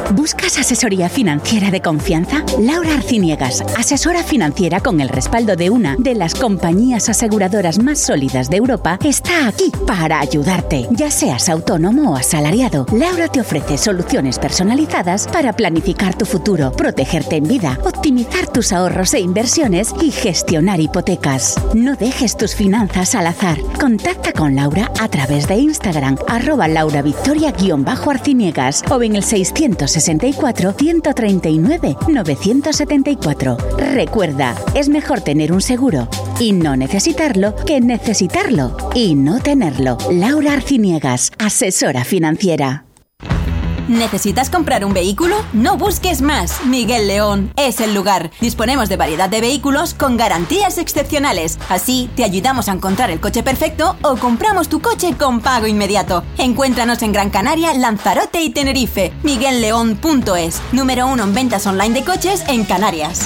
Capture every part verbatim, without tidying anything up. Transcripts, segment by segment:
¿Buscas asesoría financiera de confianza? Laura Arciniegas, asesora financiera con el respaldo de una de las compañías aseguradoras más sólidas de Europa, está aquí para ayudarte. Ya seas autónomo o asalariado, Laura te ofrece soluciones personalizadas para planificar tu futuro, protegerte en vida, optimizar tus ahorros e inversiones y gestionar hipotecas. No dejes tus finanzas al azar. Contacta con Laura a través de Instagram, arroba lauravictoria-arciniegas o en el seiscientos sesenta y cuatro, ciento treinta y nueve, novecientos setenta y cuatro. Recuerda, es mejor tener un seguro y no necesitarlo que necesitarlo y no tenerlo. Laura Arciniegas, asesora financiera. ¿Necesitas comprar un vehículo? No busques más. Miguel León es el lugar. Disponemos de variedad de vehículos con garantías excepcionales. Así, te ayudamos a encontrar el coche perfecto o compramos tu coche con pago inmediato. Encuéntranos en Gran Canaria, Lanzarote y Tenerife. miguel león punto es, número uno en ventas online de coches en Canarias.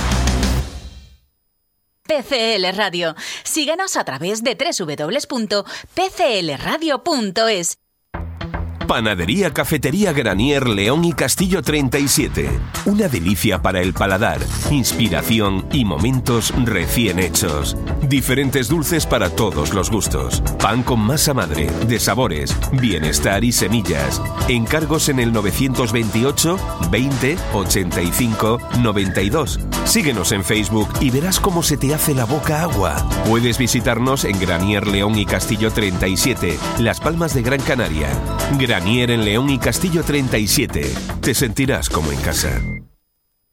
P C L Radio. Síguenos a través de doble u doble u doble u punto p c l radio punto es. Panadería Cafetería Granier León y Castillo treinta y siete. Una delicia para el paladar, inspiración y momentos recién hechos. Diferentes dulces para todos los gustos. Pan con masa madre, de sabores, bienestar y semillas. Encargos en el novecientos veintiocho, veinte, ochenta y cinco, noventa y dos. Síguenos en Facebook y verás cómo se te hace la boca agua. Puedes visitarnos en Granier León y Castillo treinta y siete, Las Palmas de Gran Canaria. Granier en León y Castillo treinta y siete. Te sentirás como en casa.